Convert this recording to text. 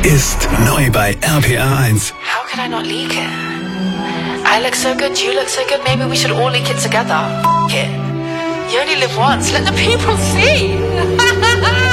ist neu bei RPR 1. How could I not leak it? I look so good, you look so good, maybe we should all leak it together. F*** it. You only live once, let the people see.